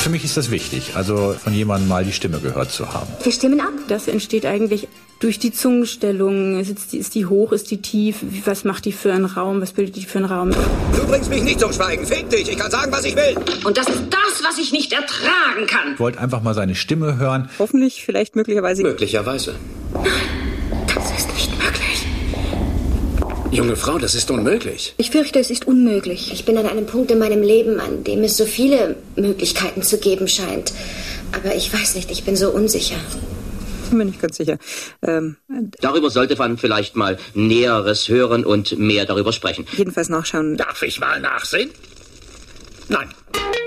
Für mich ist das wichtig, also von jemandem mal die Stimme gehört zu haben. Wir stimmen ab. Das entsteht eigentlich durch die Zungenstellung. Ist die hoch, ist die tief? Was macht die für einen Raum? Was bildet die für einen Raum? Du bringst mich nicht zum Schweigen. Fick dich. Ich kann sagen, was ich will. Und das ist das, was ich nicht ertragen kann. Ich wollte einfach mal seine Stimme hören. Hoffentlich, vielleicht, möglicherweise. Möglicherweise. Das ist nicht möglich. Junge Frau, das ist unmöglich. Ich fürchte, es ist unmöglich. Ich bin an einem Punkt in meinem Leben, an dem es so viele Möglichkeiten zu geben scheint. Aber ich weiß nicht, ich bin so unsicher. Bin mir nicht ganz sicher. Darüber sollte man vielleicht mal Näheres hören und mehr darüber sprechen. Jedenfalls nachschauen. Darf ich mal nachsehen? Nein.